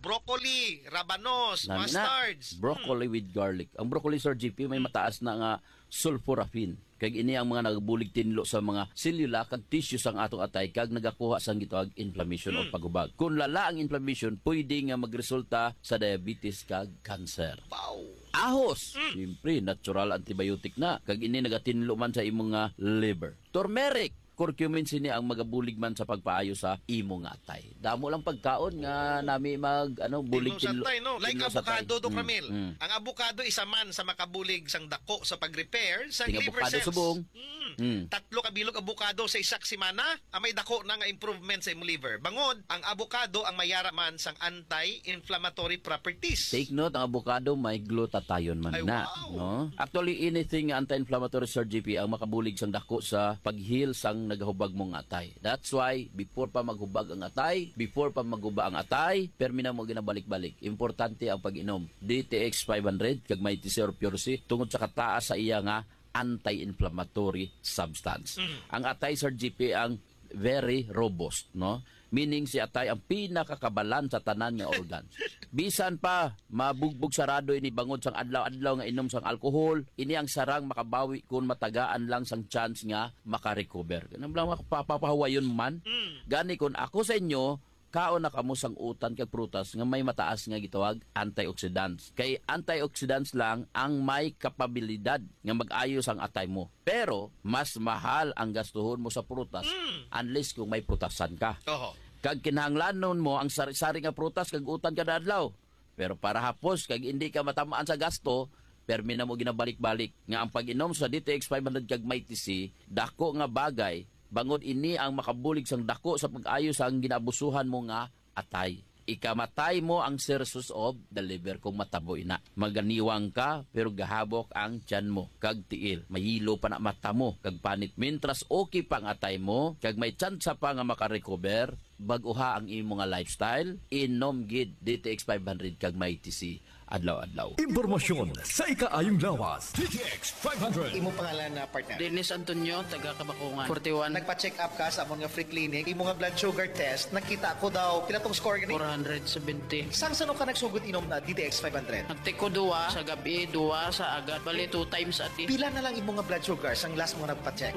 broccoli, rabanos, Nami na, mustards. broccoli with garlic. Ang broccoli, Sir GP, may mataas na nga sulforaphane. Kag ini ang mga nagabulig tinlo sa mga selula kag tissue sang atong atay kag nagakuha sang gitawag inflammation o pagubag. Kung lala ang inflammation, pwede nga magresulta sa diabetes kag cancer. Wow. Ahos, siyempre natural antibiotic na kag ini nagatinlo man sa imong nga liver. Turmeric, curcumin sini ang magabulig man sa pagpaayo sa imong atay. Damo lang pagkaon nga nami bulig Tinlo sa tay, no? Like tinlo sa tay. avocado, Dr. Ramil. Ang avocado isa man sa makabulig sang dako sa pag-repair sa Ting liver avocado cells. subong. Tatlo ka bilog avocado sa isak simana, may dako na nga improvement sa imong liver. Bangod, ang avocado ang mayara man sang anti-inflammatory properties. Take note, ang avocado may glutathione man Ay, na. wow. No? Actually, anything anti-inflammatory, Sir GP, ang makabulig sang dako sa pag-heal sang nagahubag mong atay. That's why, before pa maghubag ang atay, before pa maghuba ang atay, permina mo ginabalik-balik. Importante ang pag-inom. DTX 500, kag may TC or Pure C, tungod sa kataas sa iya nga anti-inflammatory substance. Ang atay, Sir GP, ang very robust, no? Meaning si atay ang pinakakabalan sa tanan nga organs. Bisan pa mabugbog sarado ini bangod sang adlaw-adlaw nga inom sang alcohol, ini ang sarang makabawi kung matagaan lang sang chance nga makarecover. Ganun lang papapahawayon man. Gani kun ako sa inyo, kaon na kamo sang utan kag prutas nga may mataas nga gitawag antioxidants. Kay antioxidants lang ang may kapabilidad nga mag-ayos ang atay mo. Pero mas mahal ang gastuhon mo sa prutas unless kung may prutasan ka. Oho. Kag kinahanglanon mo ang sari-sari nga prutas kag utan kada adlaw. Pero para hapos kag hindi ka matamaan sa gasto, permi na mo ginabalik-balik nga ang pag-inom sa DTX 500 kag may TC, dako nga bagay. Bangod ini ang makabulig sang dako sa pag-ayos ang ginabusuhan mo nga atay. Ikamatay mo ang sources of the liver kung mataboy na. Maganiwang ka pero gahabok ang tiyan mo kag tiil. Mahilo pa na mata mo kag panit. Mintras okay pang atay mo kag may tsansa pa nga makarecover, baguha ang imo nga lifestyle, inom gid DTX 500 kag may TC adlaw-adlaw. Impormasyon sa ikaayong lawas. DTX 500. Imo pangalan na partner. Dennis Antonio, taga Kabakungan. 41, Nagpa-check up ka sa among nga free clinic, imo nga blood sugar test, nakita ko daw pila tong score gani. 470. Sang sano ka nagsugod inom na DTX 500? Nagtiko duwa sa gabi, duwa sa agad. Bali 2 times a day. Pila na lang imo nga blood sugar sang last mo nagpa-check?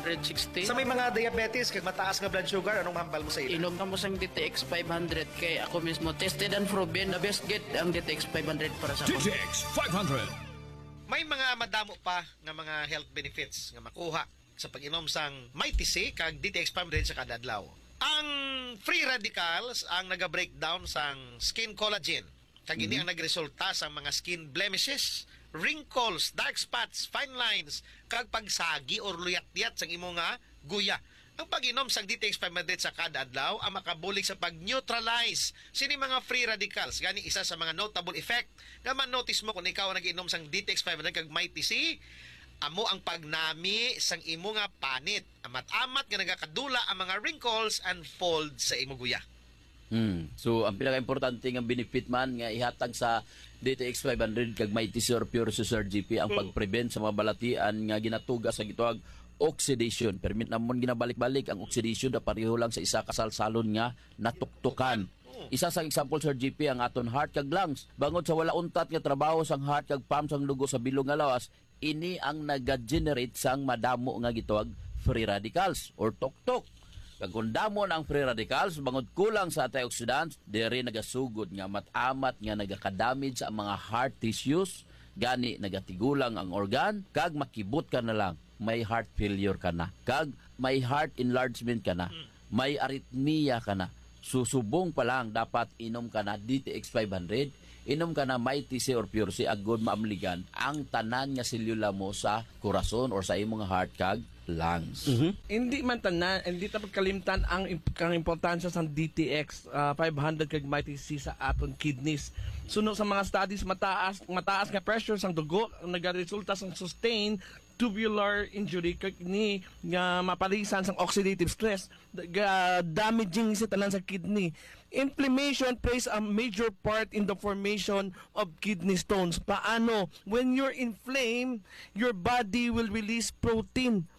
160. Sa may mga diabetes kag mataas nga blood sugar, anong hambal mo sa ila? Inom ka mo sang DTX 500 kay ako mismo tested and proven the best get ang DTX 500 para sa ako. DTX 500. May mga madamo pa nga mga health benefits nga makuha sa pag-inom sang Mighty C kag DTX 500 sa kada adlaw. Ang free radicals ang naga-breakdown sang skin collagen. Kag ini ang nagresulta sa mga skin blemishes, wrinkles, dark spots, fine lines, kag pagsagi or luyat-luyat sang imo nga guya. Ang pag-inom sang DTX 500 sa kada adlaw ang makabulig sa pag-neutralize sini mga free radicals. Gani isa sa mga notable effect nga man-notice mo kung ikaw nag-inom sang DTX 500 kag Mighty C, amo ang pagnami sang imo nga panit. Amat-amat nga nagakadula ang mga wrinkles and folds sa imo guya. So, ang pinaka-importante nga benefit man nga ihatag sa DTX 500 kag may TC or Pure Sir GP ang pag-prevent sa mga balatian nga ginatuga sa gitawag oxidation. Permit namon ginabalik-balik ang oxidation na pareho lang sa isa kasalsalon nga natuktukan. Isa sa example, Sir GP, ang aton heart kag lungs. Bangod sa wala untat nga trabaho sang heart kag pump sang dugo sa bilog nga lawas, ini ang naga-generate sang madamo nga gitawag free radicals or tuktok. Kag kung damo na ang free radicals, bangod kulang sa antioxidants, diri nagasugod nga matamat nga nagaka-damage sa mga heart tissues, gani nagatigulang ang organ, kag makibot ka na lang, may heart failure ka na, kag may heart enlargement ka na, may arrhythmia ka na. Susubong pa lang dapat inom ka na DTX 500, inom ka na Mighty C or Pure C, agod maamligan ang tanan nga selula mo sa corazon or sa imong heart kag lungs. Hindi man tanan, hindi ta pagkalimtan ang importansya sa DTX 500 kag Mighty C sa aton kidneys. Suno sa mga studies, mataas nga pressure sang dugo nagaresulta sang sustained tubular injury kag ni nga mapalisan sang oxidative stress, damaging sa tanan sa kidney. Inflammation plays a major part in the formation of kidney stones. Paano? When you're inflamed, your body will release protein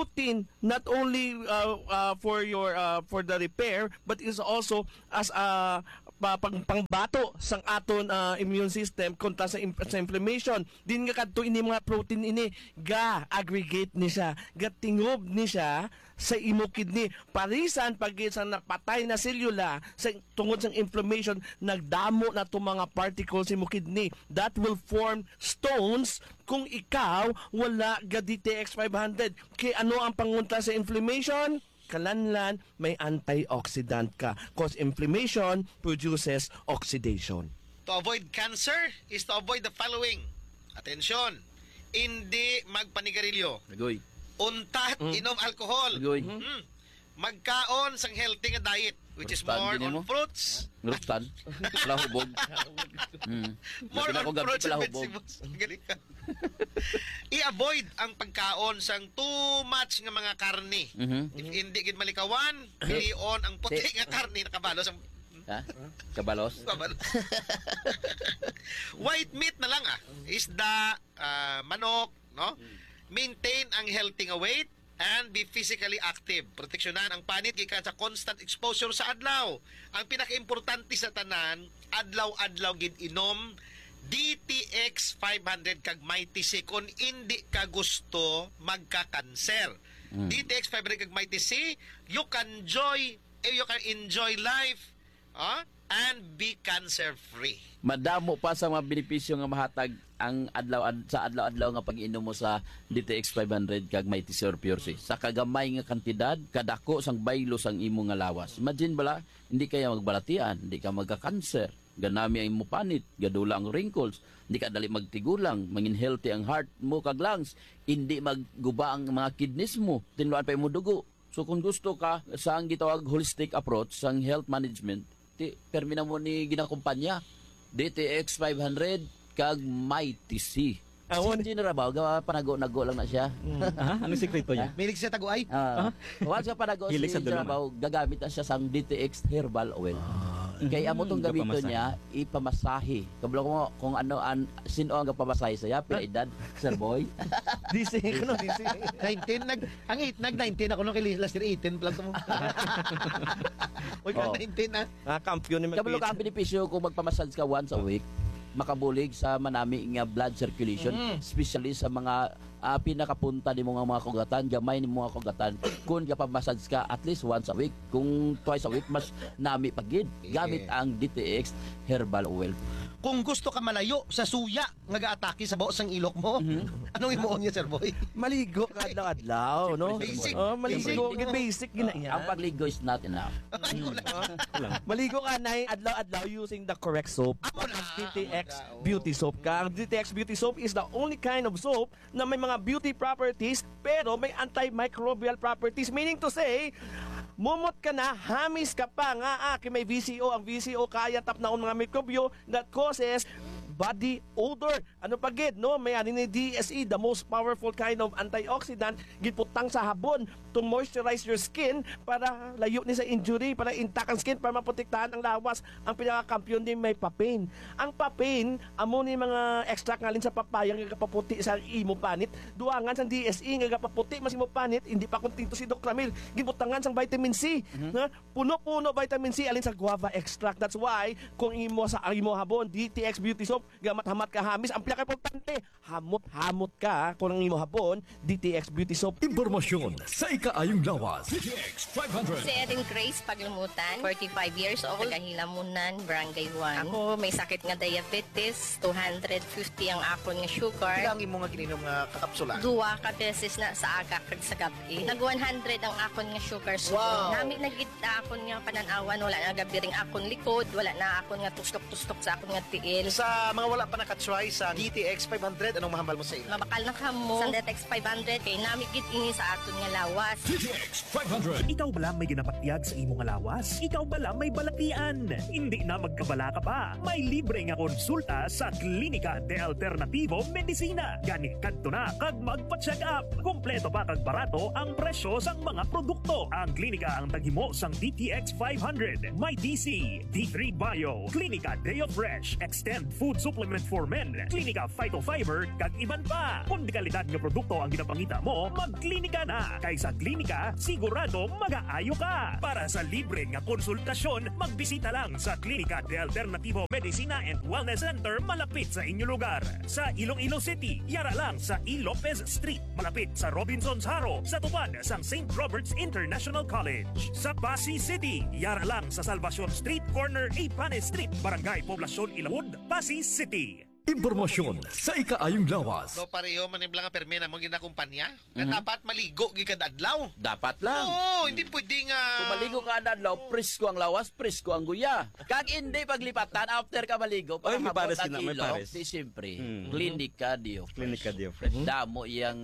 not only for the repair but is also as a pangbato sang aton immune system kontra sa inflammation. Din nga kadto ini mga protein ini ga aggregate ni siya, ga tingob ni siya sa imo kidney. Parisan pag sa napatay na selula sa tungod sa inflammation, nagdamo na to mga particles sa imo kidney. That will form stones kung ikaw wala ga DTX 500. Kaya ano ang pangunta sa inflammation? Kalanlan, may antioxidant ka. Cause inflammation produces oxidation. To avoid cancer is to avoid the following. Atensyon, hindi magpanigarilyo. Nagoy. Untat, inom alcohol. Nagoy. Magkaon sang healthy nga diet, which is Rostan, more din on mo? fruits. Ngruktan. Palahubog. More Labi na on ako gabi fruits and palahubog. vegetables. Galing ka. I-avoid ang pagkaon sang too much nga mga karne. If hindi gid malikawan, pilion ang puti nga karne nakabalo sang Ha? Kabalos? white meat na lang isda, manok, no? Maintain ang healthy nga weight and be physically active. Proteksyonan ang panit gikan sa constant exposure sa adlaw. Ang pinakaimportante sa tanan, adlaw-adlaw gid inom DTX 500 kag Mighty C kung hindi ka gusto magka-cancer. DTX 500 kag Mighty C, you can enjoy life and be cancer-free. Madamo pa sa mga benepisyo nga mahatag ang adlaw-adlaw nga pag-inom mo sa DTX 500 kag Mighty C or Pure C. Sa kagamay nga kantidad, kadako sang baylo sang imo nga lawas. Imagine bala, hindi kaya magbalatian, hindi ka magka-cancer, ganami ang imo panit, gadula ang wrinkles, hindi ka dali magtigulang, mangin healthy ang heart mo kag lungs, hindi magguba ang mga kidneys mo, tinluan pa imo dugo. So kung gusto ka sa ang gitawag holistic approach sang health management, termina mo ni ginakumpanya DTX 500 kag Mighty C. Awon. Si General ba panago-nago lang na siya. Anong sekreto niya? Milig sa taguay. Once ka panago si Hilig sa General dulungan. gagamit na siya sang DTX herbal oil. Kaya amo tong gamito Gapamasahe. niya ipamasahe. Kabalo mo kung ano sino ang gapamasahe saya pila edad, Sir Boy. DC, ano, DC. 19 nag-19 ako nung kay last year 18 plus mo. Oy, Oh. 19 na. Kampiyon ni Kabalo ka ang benepisyo kung magpamassage ka once a week, makabulig sa manami nga blood circulation, especially sa mga pinakapunta ni mga kugatan, gamay ni mga kugatan. Kung kapamassage ka at least once a week, kung twice a week, mas nami pagid. Gamit ang DTX herbal oil. Kung gusto ka malayo sa suya nga gaatake sa baos ng ilok mo, anong imuon niya, Sir Boy? Maligo ka adlaw-adlaw, no? Basic. Maligo, basic gina Ang yan. pagligo is not enough. Maligo ka na adlaw-adlaw using the correct soap. Ang DTX Beauty Soap ka. Ang DTX Beauty Soap is the only kind of soap na may mga beauty properties pero may antimicrobial properties. Meaning to say, mumot ka na, hamis ka pa nga, may VCO. Ang VCO kaya tap na mga mikrobyo that causes body odor. Ano pa gid, no? May ani ni DSE, the most powerful kind of antioxidant, giputang sa habon to moisturize your skin para layo ni sa injury, para intact ang skin, para maprotektahan ang lawas. Ang pinakakampiyon din may papain. Ang papain, amo ni mga extract ngalin sa papaya nga kapaputi sa imo panit. Duangan sang DSE nga kapaputi mas imo panit, hindi pa kunting to si Dr. Ramil. Giputangan sang vitamin C. Na puno-puno vitamin C alin sa guava extract. That's why kung imo sa imo habon DTX Beauty Soap, gamat-hamat ka hamis, ang pinaka-importante, hamot-hamot ka kung ang imo habon DTX Beauty Soap. Impormasyon sa ikaayong lawas. DTX 500. Si Erin Grace Paglumutan, 45 years old, taga-Hilamunan, Barangay 1. Ako may sakit nga diabetes, 250 ang akon nga sugar. Ilang imo nga gininom nga kakapsula? Duwa ka beses na sa aga kag sa gabi. Nag 100 ang akon nga sugar. So, nami nagit akon nga pananawan, wala na gabi ring akon likod, wala na akon nga tustok-tustok sa akon nga tiil. Sa mga wala pa nakatry sa DTX 500, anong mahambal mo sa ila? Mabakal na kamo. Sa Detex 500, kay nami gid ini sa aton nga lawas. DTX 500. Ikaw bala may ginapatyag sa imong lawas? Ikaw bala may balatian? Hindi na magkabala ka pa. May libre nga konsulta sa Klinika de Alternativo Medicina. Gani kadto na kag magpa-check up. Kompleto pa kag barato ang presyo sang mga produkto. Ang klinika ang taghimo sang DTX 500, Mighty C, D3 Bio, Klinika Deo Fresh, Extend Food supplement for men, Klinika Phytofiber, kag iban pa. Kung di kalidad nga produkto ang ginapangita mo, mag-klinika na. Kay sa klinika, sigurado mag-aayo ka. Para sa libre nga konsultasyon, magbisita lang sa Klinika de Alternativo Medicina and Wellness Center malapit sa inyong lugar. Sa Iloilo City, yara lang sa E. Lopez Street, malapit sa Robinson's Haro, sa tupad sa St. Robert's International College. Sa Pasig City, yara lang sa Salvacion Street, corner A. Panes Street, Barangay Poblacion, Ilawod, Pasig City. Impormasyon sa ikaayong lawas. So pareho man yung nga permi na mong ginakumpanya. Na dapat maligo gikad adlaw. Dapat lang. Oo, hindi pwedeng Kung maligo ka na adlaw, presko ang lawas, presko ang guya. Kag hindi paglipatan, after ka maligo, Ay, may pahabot pares ang na, may ilong, pares. di siyempre, Klinika Dio. Klinika Dio Fresh. Damo iyang,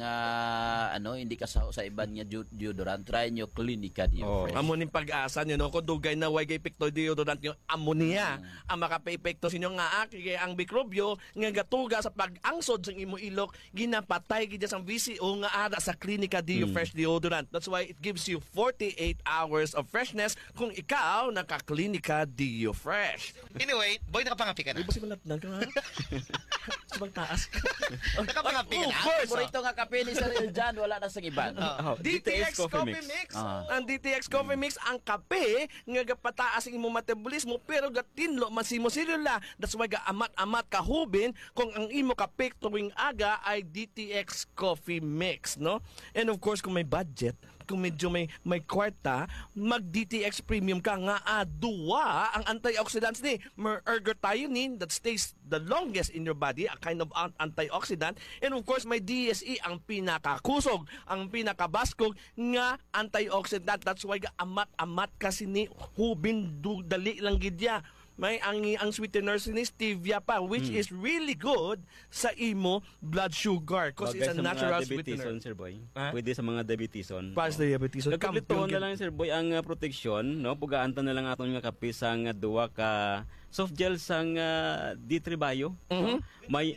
hindi ka sa iban nga deodorant, try nyo Klinika Oh. Dio Fresh. Amo ning pag-asa nyo, no? Kung dugay na way kay pekto deodorant nyo, ammonia. Ang makape-epekto sa inyo nga kay ang mikrobyo, nga gatuga sa pag-angsod sa imo ilok, ginapatay gid sa VCO nga ara sa Klinika Dio Fresh deodorant. That's why it gives you 48 hours of freshness kung ikaw naka-Klinika Dio Fresh. Anyway, boy, nakapangapi ka na. Ay, basi malatnan ka nga. Sa taas. Nakapangapi ka na. Of course. Paborito nga kape ni Sir Eljan, wala na sa iban. DTX Coffee Mix. Ang DTX Coffee Mix, ang kape nga gapataas ang imong metabolismo pero gatinlo masimo selula. That's why ga-amat-amat kahubin kung ang imo kape tuwing aga ay DTX Coffee Mix, no? And of course, kung may budget, kung medyo may kwarta, mag DTX Premium ka nga duwa ang antioxidants ni ergothioneine that stays the longest in your body, a kind of antioxidant, and of course may DSE ang pinakakusog, ang pinakabaskog nga antioxidant. That's why amat-amat kasi ni hubin dali lang gidya. May ang sweetener ni stevia pa, which is really good sa imo blood sugar because it's a natural sweetener. Sir Boy. Ha? Pwede sa mga diabeteson. Para sa diabetes. Nagkaplituon na lang, Sir Boy, ang proteksyon, no? Pugaan na lang aton nga kape sang duwa ka soft gel sang D3 Bio. No? May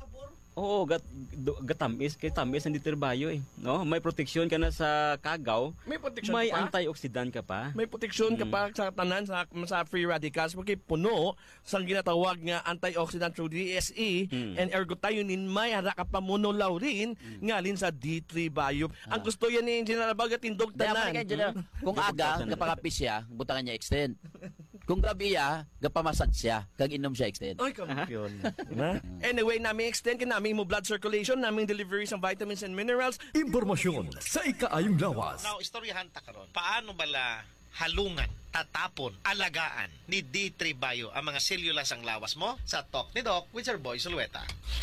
gatamis kay tamis ang D3 Bio no? May proteksyon ka na sa kagaw. May protection May ka pa? antioxidant ka pa. May proteksyon ka pa sa tanan sa free radicals porque puno sa ginatawag nga antioxidant through DSE and ergothioneine may hara ka pa monolaurin ngalin sa D3 Bio. Ang gusto yan ni Engineer Abaga tindog tanan. Kung aga, kapakapi siya, butangan niya extend. Kung gabi gapamasad siya, kag inom siya extend. Ay, kampiyon. Anyway, namin extend ka namin mo blood circulation, namin delivery ng vitamins and minerals. Impormasyon sa ikaayong lawas. Now, istoryahan ta karon. Paano bala halungan, tatapon, alagaan ni D3 Bio ang mga sellulas ang lawas mo sa Talk ni Doc with Sir Boy Sulueta.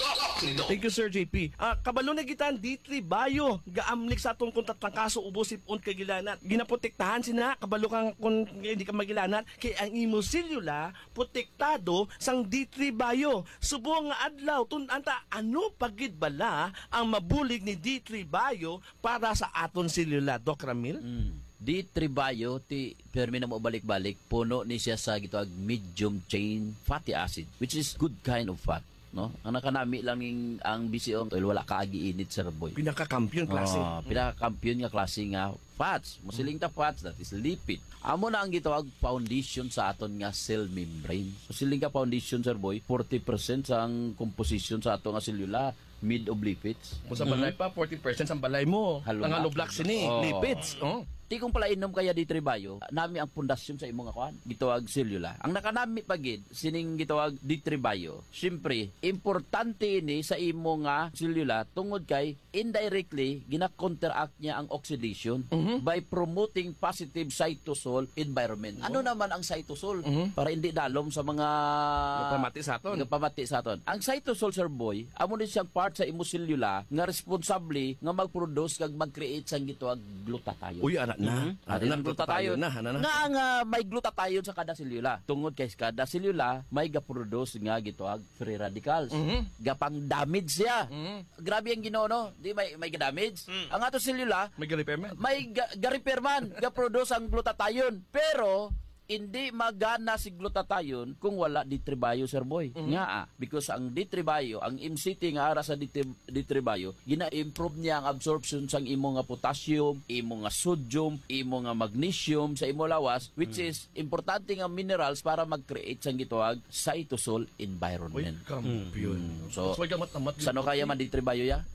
Thank you, Sir JP. Kabalo na gitan D3 Bio. Gaamlik sa atong kung tatlong kaso ubosip on kagilanat. Ginaprotektahan sina kabalo kang kung hindi ka magilanat kay ang imo selula protektado sang D3 Bio. Subo nga adlaw anta ano pagid bala ang mabulig ni D3 Bio para sa aton selula, Doc Ramil? D3 Bio, permi na mo balik-balik, puno ni siya sa gitawag medium chain fatty acid, which is good kind of fat. No? Ang nakanami lang ang BCO, wala kaagi init, Sir Boy. Pinaka-kampiyon klase. Pinaka-kampiyon nga klase nga fats. Musiling ta fats, that is lipid. Amo na ang gitawag foundation sa aton nga cell membrane. Musiling ka foundation, Sir Boy, 40% sa ang composition sa aton nga selula made of lipids. Kung sa balay pa, 40% sa balay mo. Halo Ang na. halo black sini, lipids. Ti kung pala inom kaya D3 Bio, nami ang pundasyon sa imong akuan, gitawag selula. Ang nakanami pagid sining gitawag D3 Bio. Syempre, importante ni sa imo nga selula tungod kay indirectly gina-counteract niya ang oxidation by promoting positive cytosol environment. Ano naman ang cytosol? Para hindi dalom sa mga Pamati sa aton. pamati sa aton. Ang cytosol, Sir Boy, amo din siyang part sa imo selula nga responsable nga mag-produce kag mag-create sang gitawag glutathione. Uy, anak na. Anak na glutathione na. Nga nga may glutathione sa kada selula. Tungod kay kada selula may ga-produce nga gitawag free radicals. Gapang damage siya. Grabe ang Ginoo, no? Di may ga-damage. Ang ato selula May galipeme? may ga-repair man, ga-produce ang glutathione. Pero hindi magana si glutathione kung wala D3 bio, Sir Boy. Nga because ang D3 bio, ang MCT nga ara sa D3 bio, gina-improve niya ang absorption sang imo nga potassium, imo nga sodium, imo nga magnesium sa imo lawas, which is importante nga minerals para mag-create sang gituwag cytosol environment. Kampiyon. So, That's why gamat-amat. sano kaya man D3 bio ya?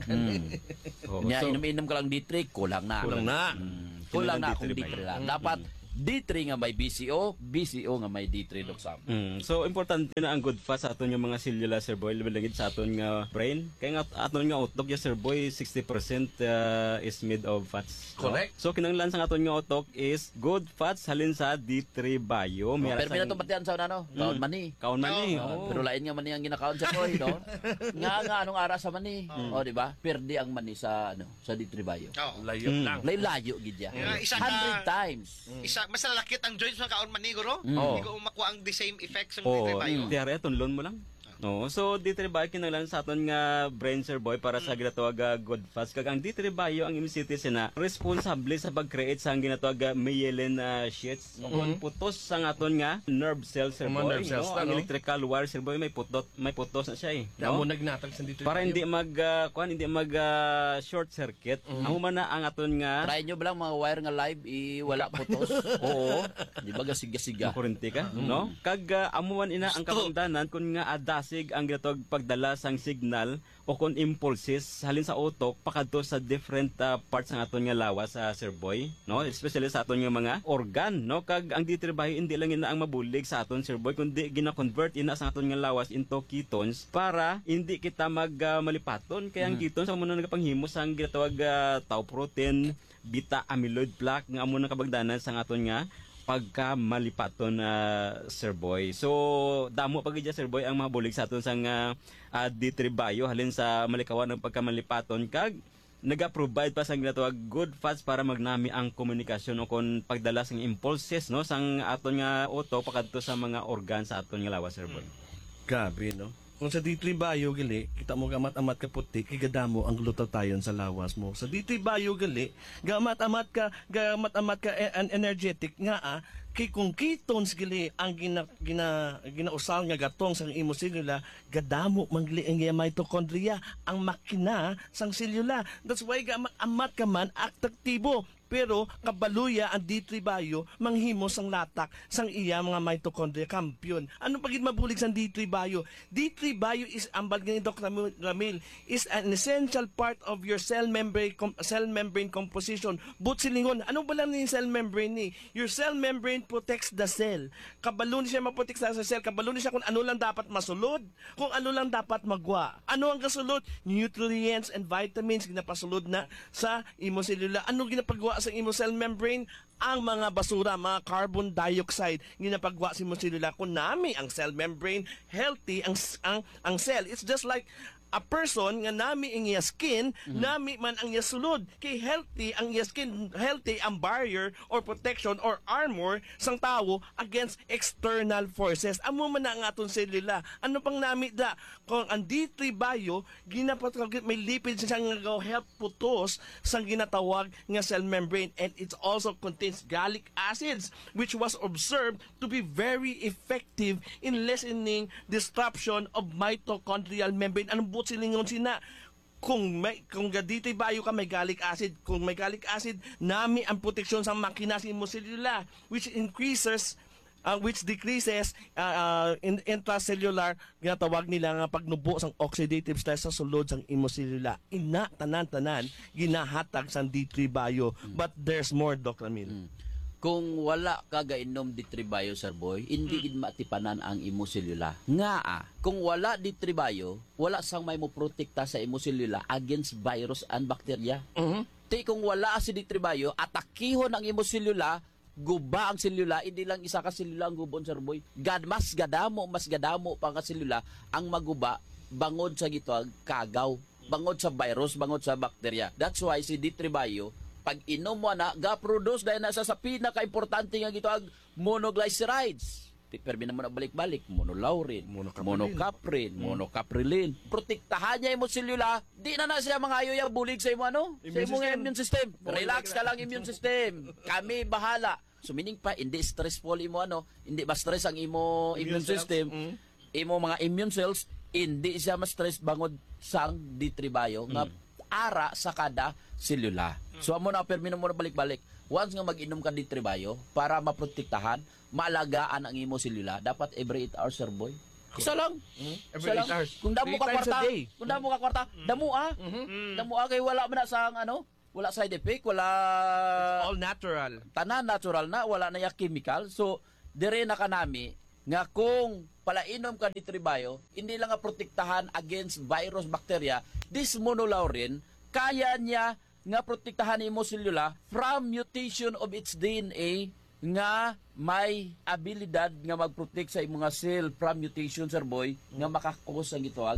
Nya inom-inom ka lang D3, kulang na. Kulang na. Kulang na D3 kung D3 lang. Dapat D3 nga may BCO, BCO nga may D3 doksam. So importante na ang good fat sa aton yung mga selula, Sir Boy, labilangit sa aton nga brain. Kaya nga aton nga utok ya, Sir Boy, 60% is made of fats. Correct. So kinanglan sa aton nga utok is good fats halin sa D3 bio. Pero minato batian sa ano? Kaon mani. Kaon mani. Pero lain nga mani ang ginakaon sa Boy, no? Nga anong ara sa mani? O di ba? Perdi ang mani sa sa D3 bio. Oo. Layo lang. Layo gid ya. Isa 100 ka- times. Mas lalakit ang joints ng kaon man ni guro. Oo. Hindi ko makuha ang the same effects ng Oh, D3 bio. tiare tunlon mo lang. No, so D3 bio kinanglan sa aton nga brain, Sir Boy, para sa ginatawag good fats. Kag ang D3 bio ang MCT sina responsable sa pag-create sa ang ginatawag myelin sheaths. Kung putos sa aton nga nerve cells, Sir Mga Boy, nerve cells, no? Ang ano? electrical wire, Sir Boy, may putos na siya eh. Kaya No? mo nagnatag sa dito. Para hindi mag short circuit. Amo man na ang aton nga Try nyo ba lang mga wire nga live wala putos? oo, Di ba gasiga-siga? makurente ka, no? Kag amo man ina ang kabangdanan kun nga adasig ang ginatawag pagdala sang signal o kun impulses halin sa utok pakadto sa different parts ng aton nga lawas sa Sir Boy, no? Especially sa aton nga mga organ, no? Kag ang D3 bio hindi lang ina ang mabulig sa aton, Sir Boy, kundi gina-convert ina sa aton nga lawas into ketones para hindi kita malipaton. Kaya ang ketones amo na nagapanghimo sang ginatawag tau protein, beta amyloid plaque nga amo na kabagdanan sa aton nga pagka malipaton Sir Boy. So damo pag Sir Boy ang mabulig sa aton sang D3 bio halin sa malikawan ng pagka malipaton kag naga-provide pa sang ginatawag good fats para magnami ang komunikasyon o kon pagdala sang impulses, no, sang aton nga utok pakadto sa mga organ sa aton nga lawas, Sir Boy. Gabi, no? Kung sa D3 bio gali, kita mo gamat-amat ka puti, kigadamo ang glutathione sa lawas mo. Sa D3 bio gali, gamat-amat ka energetic nga kay kung ketones gali ang ginausal nga gatong sang imo selula, gadamo mangli ang mitochondria, ang makina sang selula. That's why gamat-amat ka man aktibo. Pero kabaluya ang D3 bio manghimo sang latak sang iya mga mitochondria kampiyon. Ano pagid mabulig sang D3 bio? D3 bio is ambal gani Dr. Ramil is an essential part of your cell membrane composition. But silingon, ano ba lang ni cell membrane ni? Your cell membrane protects the cell. Kabalo ni siya maprotek sa cell, kabalo ni siya kung ano lang dapat masulod, kung ano lang dapat magwa. Ano ang kasulod? Nutrients and vitamins ginapasulod na sa imo selula. Ano ginapagwa sa imo cell membrane? Ang mga basura, mga carbon dioxide ginapagwa sa imo selula. Kung nami ang cell membrane healthy ang cell, it's just like a person nga nami ang iya skin, nami man ang iya sulod. Kay healthy ang iya skin, healthy ang barrier or protection or armor sang tao against external forces. Amo man na ang aton selula. Ano pang nami da? Kung ang D3 bio, may lipids siya nga help putos sang ginatawag nga cell membrane, and it also contains gallic acids which was observed to be very effective in lessening disruption of mitochondrial membrane. Anong silingon sina kung D3 bio ka may gallic acid, kung may gallic acid nami ang proteksyon sa makina sa imo selula which decreases intracellular ginatawag nila nga pagnubo sang oxidative stress sa sulod sang imo selula. Ina tanan ginahatag sang D3 bio, but there's more, Dr. Ramil. Kung wala ka gainom D3 bio, Sir Boy, hindi gid matipanan ang imo selula. Nga kung wala D3 bio, wala sang may mo protekta sa imo selula against virus and bacteria. Ti kung wala si D3 bio, atakihon ang imo selula, guba ang selula, hindi lang isa ka selula ang gubon, Sir Boy. Mas gadamo pa ka selula ang maguba bangod sa gitwag kagaw, bangod sa virus, bangod sa bacteria. That's why si D3 bio pag inom mo na, ga-produce dahil nasa sa pinaka-importante nga gitawag monoglycerides. Permi na mo na balik-balik, monolaurin, monocaprilin. Protektahan niya yung selula, di na siya mga ayaw bulig sa imo sa imong immune system. Relax ka lang immune system. Kami bahala. So meaning pa hindi stressful imo hindi ba stress ang imo immune cells. system. Imo mga immune cells hindi siya ma-stress bangod sang D3 bio nga ara sa kada selula. So amo na permino mo na balik-balik. Once nga mag-inom ka D3 bio para maprotektahan, maalagaan ang imo selula, dapat every 8 hours, sir boy. Isa lang. Every Isa lang. 8 hours. Kung damo 3 ka times a kwarta, day. kung damo ka kwarta, damo Damo kay wala man na sang wala side effect, wala All natural. tanan natural na, wala na ya chemical. So dire na kanami nga kung palainom ka D3 bio, hindi lang nga protektahan against virus, bacteria, this monolaurin kaya niya nga protektahan imo selula from mutation of its DNA nga may abilidad nga magprotect sa imong mga cell from mutation, sir boy, nga makakos ang gitawag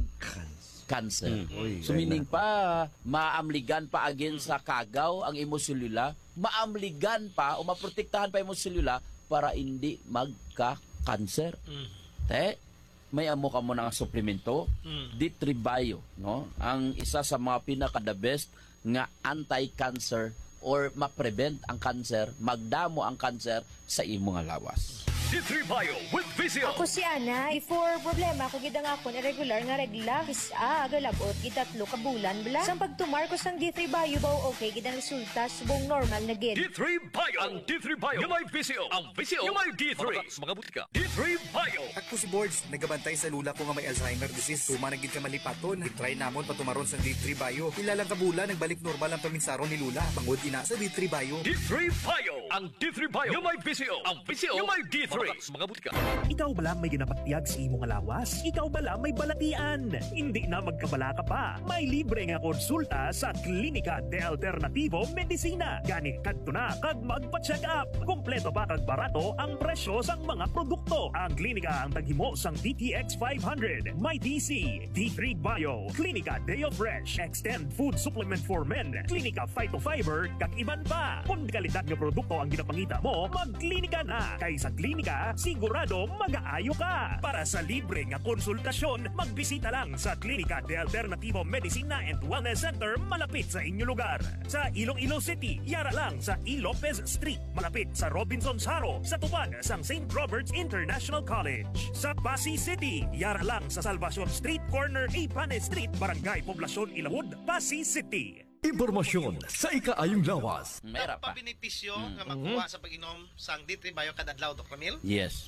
cancer. So meaning pa maamligan pa against sa kagaw ang imo selula, maamligan pa o maprotektahan pa imo selula para hindi magka-cancer. Te, may amo ka mo ng suplemento, D3 Bio, no? Ang isa sa mga pinaka-the best nga anti-cancer or ma-prevent ang cancer, magdamo ang cancer sa imo nga lawas. D3 Bio with Visio. Ako si Ana, before problema ko gid ang akon irregular nga regla, galabot gitatlo ka bulan bala. Sang pagtumar ko sang D3 Bio ba okay gid ang resulta subong normal na gid. D3 Bio. Ang D3 Bio. Yung may Visio. Ang Visio. Yung may D3. Mga butika. D3 Bio. Ako si Boards, nagabantay sa lula ko nga may Alzheimer disease. Tuma nagid ka malipaton. Nag-try namon patumaron sa D3 Bio. Ilang kabula nagbalik normal ang paminsaron ni Lula. Bangod ina sa D3 Bio. D3 Bio. Ang D3 Bio. Yung may Visio. Ang Visio. Yung may D3. Mga butika. Ikaw bala may ginapatiyag sa imong lawas? Ikaw bala may balatian? Hindi na magkabala ka pa. May libre nga konsulta sa Klinika de Alternativo Medicina. Gani kadto na kag magpa-check up. Kompleto pa kag barato ang presyo sang mga produkto. Ang klinika ang taghimo sang DTX 500, My DC, D3 Bio, Klinika Deo Fresh, Extend Food Supplement for Men, Klinika Phytofiber, kag iban pa. Kung kalidad nga produkto ang ginapangita mo, magklinika na. Kay sa klinika, sigurado mag-aayo ka. Para sa libre nga konsultasyon, magbisita lang sa Klinika de Alternativo Medicina and Wellness Center malapit sa inyong lugar. Sa Iloilo City, yara lang sa E. Lopez Street, malapit sa Robinson's Haro, sa tupad sang St. Robert's International College. Sa Pasig City, yara lang sa Salvacion Street, corner Ipane Street, Barangay Poblacion, Ilahud, Pasig City. Impormasyon sa ikaayong lawas. Meron pa. Benepisyo nga makuha sa pag-inom sang D3 Bio kada adlaw, Dr. Mil? Yes.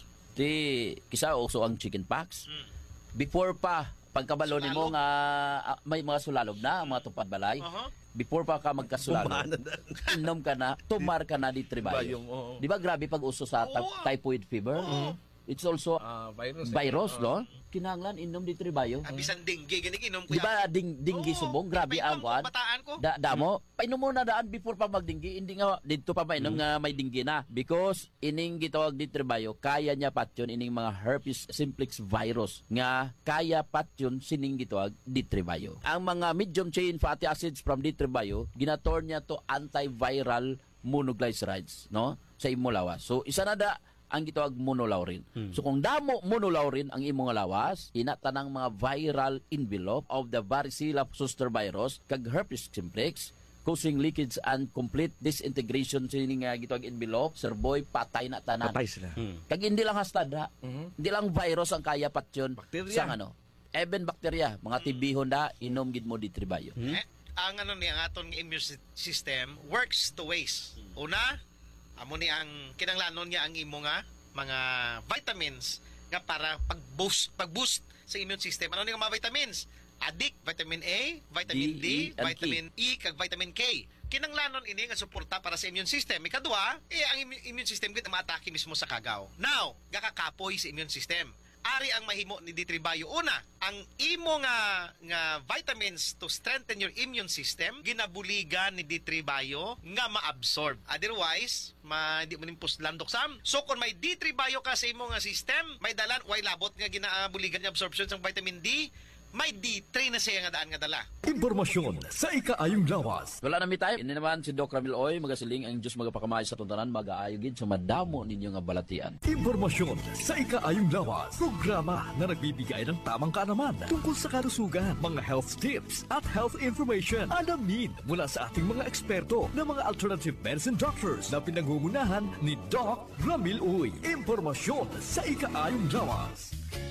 Kisa uso ang chicken pox. Before pa pagkabalo nimo nga may mga sulalog na, mga tupad balay. Before pa ka magkasulalog, inom ka na, tumar ka na D3 Bio. Di ba grabe pag uso sa typhoid fever? It's also virus, no? Kinahanglan inom D3 Bio. Bisan dengue gani inom ko. Di ba dinggi subong? Grabe ang kwan. Bataan ko. Damo, painom mo na daan before pa magdinggi. Hindi nga dito pa mainom nga may dinggi na. Because ining gitawag D3 Bio, kaya niya patyon ining mga herpes simplex virus nga kaya patyon sining gitawag D3 Bio. Ang mga medium chain fatty acids from D3 Bio, ginator niya to antiviral monoglycerides, no? Sa imo lawas. So isa na da ang gitawag monolaurin. So kung damo monolaurin ang imong lawas, inatanang mga viral envelope of the varicella zoster virus kag herpes simplex causing leakage and complete disintegration sa nga gitawag envelope, sir boy, patay na tanan. Patay sila. Kag hindi lang hastad ha. Hindi lang virus ang kaya patyon sa even bacteria, mga tibihon da inom gid mo D3 Bio. Ang ang aton immune system works two ways. Una, amo ni ang kinanglanon niya ang imo nga mga vitamins nga para pag-boost sa immune system. Ano ni nga mga vitamins? Adik, vitamin A, vitamin D, vitamin E, kag vitamin K. Kinanglanon ini nga suporta para sa immune system. Ikadua, ang immune system gid maatake mismo sa kagaw. Now, gakakapoy sa immune system. Ari ang mahimo ni D3 Bio. Una, ang imo nga vitamins to strengthen your immune system, ginabuligan ni D3 Bio nga ma-absorb. Otherwise, di mo nimpos landok sam. So kung may D3 Bio ka sa imo nga system, may dalan way labot nga ginabuligan nga absorption sang vitamin D, may D3 na siya nga daan nga dala. Impormasyon sa ikaayong lawas. Wala na mi tayo. Ini naman si Doc Ramil Oy, magasiling ang Diyos magapakamay sa tuntanan, mag-aayogin sa madamo ninyo nga balatian. Impormasyon sa ikaayong lawas. Programa na nagbibigay ng tamang kaalaman tungkol sa kalusugan, mga health tips at health information. Alamin mula sa ating mga eksperto na mga alternative medicine doctors na pinangungunahan ni Doc Ramil Uy. Impormasyon sa ikaayong lawas.